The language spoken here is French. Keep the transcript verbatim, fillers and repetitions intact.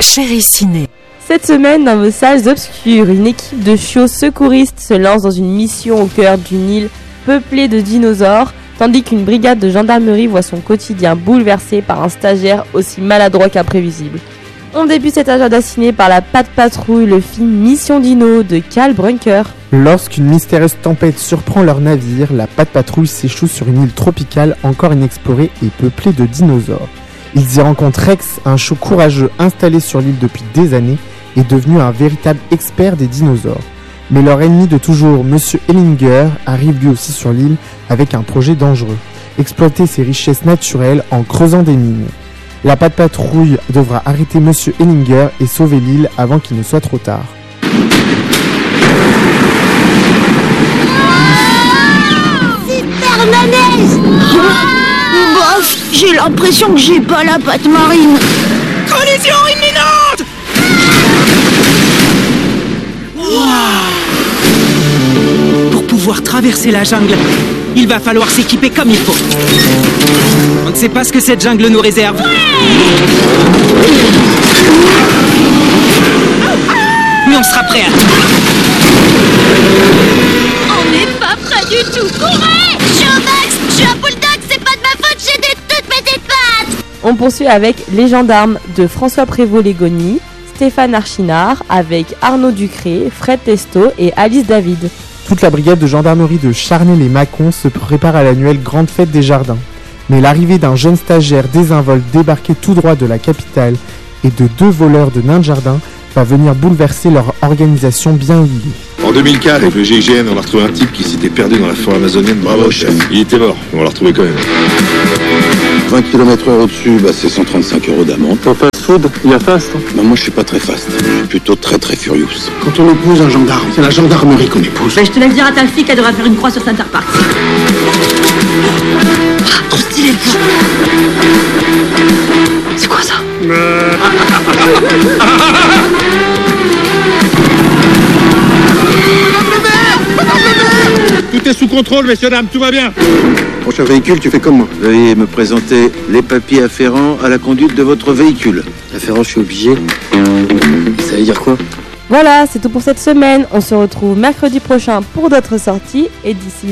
Chéri Ciné. Cette semaine, dans vos salles obscures, une équipe de chiots secouristes se lance dans une mission au cœur d'une île peuplée de dinosaures, tandis qu'une brigade de gendarmerie voit son quotidien bouleversé par un stagiaire aussi maladroit qu'imprévisible. On débute cet agenda ciné par La Patte Patrouille, le film Mission Dino de Cal Brunker. Lorsqu'une mystérieuse tempête surprend leur navire, la Patte Patrouille s'échoue sur une île tropicale encore inexplorée et peuplée de dinosaures. Ils y rencontrent Rex, un chiot courageux installé sur l'île depuis des années et devenu un véritable expert des dinosaures. Mais leur ennemi de toujours, Monsieur Ellinger, arrive lui aussi sur l'île avec un projet dangereux. Exploiter ses richesses naturelles en creusant des mines. La Patte Patrouille devra arrêter Monsieur Ellinger et sauver l'île avant qu'il ne soit trop tard. Super Nanès. Bof, j'ai l'impression que j'ai pas la patte marine. Collision imminente. Pour pouvoir traverser la jungle, il va falloir s'équiper comme il faut. On ne sait pas ce que cette jungle nous réserve. Mais on sera prêt à... On n'est pas prêt du tout. Courez! Je suis un Max, je suis un bulldog, c'est pas de ma faute, j'ai des toutes petites pattes. On poursuit avec Les Gendarmes de François Prévost-Légony, Stéphane Archinard, avec Arnaud Ducré, Fred Testo et Alice David. Toute la brigade de gendarmerie de Charnay-les-Mâcons se prépare à l'annuelle Grande Fête des Jardins. Mais l'arrivée d'un jeune stagiaire désinvolte débarqué tout droit de la capitale et de deux voleurs de nains de jardin va venir bouleverser leur organisation bien huilée. En deux mille quatre, avec le G I G N, on a retrouvé un type qui s'était perdu dans la forêt amazonienne. Bravo, chef. Il était mort, mais on l'a retrouvé quand même. vingt kilomètres heure au-dessus, bah c'est cent trente-cinq euros d'amende. Pour fast food, il y a fast. Hein. Bah moi je suis pas très fast, je suis plutôt très très furious. Quand on épouse un gendarme, c'est la gendarmerie qu'on épouse. Bah, je te laisse dire à ta fille qu'elle devrait faire une croix sur Center Park. Ah, trop stylé le plan. C'est quoi ça? Tout est sous contrôle, messieurs, dames, tout va bien. Prochain véhicule, tu fais comme moi. Veuillez me présenter les papiers afférents à la conduite de votre véhicule. Afférents, je suis obligé. Ça veut dire quoi? Voilà, c'est tout pour cette semaine. On se retrouve mercredi prochain pour d'autres sorties et d'ici